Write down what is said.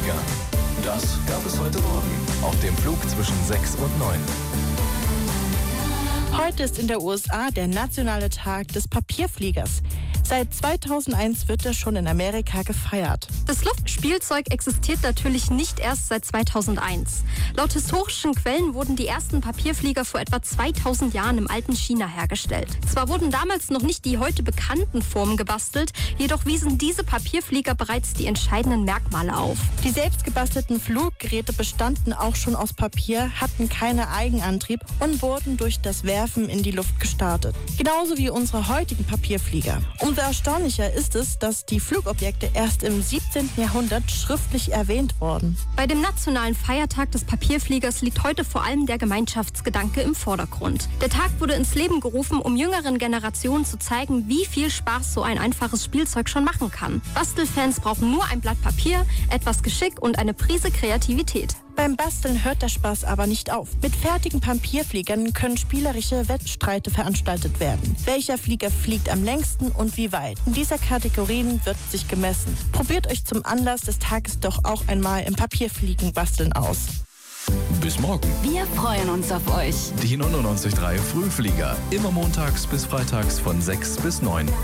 Papierflieger. Das gab es heute Morgen auf dem Flug zwischen 6 und 9. Heute ist in der USA der nationale Tag des Papierfliegers. Seit 2001 wird er schon in Amerika gefeiert. Das Luftspielzeug existiert natürlich nicht erst seit 2001. Laut historischen Quellen wurden die ersten Papierflieger vor etwa 2000 Jahren im alten China hergestellt. Zwar wurden damals noch nicht die heute bekannten Formen gebastelt, jedoch wiesen diese Papierflieger bereits die entscheidenden Merkmale auf. Die selbstgebastelten Fluggeräte bestanden auch schon aus Papier, hatten keinen Eigenantrieb und wurden durch das Werfen in die Luft gestartet. Genauso wie unsere heutigen Papierflieger. Umso erstaunlicher ist es, dass die Flugobjekte erst im 17. Jahrhundert schriftlich erwähnt wurden. Bei dem nationalen Feiertag des Papierfliegers liegt heute vor allem der Gemeinschaftsgedanke im Vordergrund. Der Tag wurde ins Leben gerufen, um jüngeren Generationen zu zeigen, wie viel Spaß so ein einfaches Spielzeug schon machen kann. Bastelfans brauchen nur ein Blatt Papier, etwas Geschick und eine Prise Kreativität. Beim Basteln hört der Spaß aber nicht auf. Mit fertigen Papierfliegern können spielerische Wettstreite veranstaltet werden. Welcher Flieger fliegt am längsten und wie weit? In dieser Kategorien wird sich gemessen. Probiert euch zum Anlass des Tages doch auch einmal im Papierfliegen basteln aus. Bis morgen. Wir freuen uns auf euch. Die 99.3 Frühflieger. Immer montags bis freitags von 6 bis 9.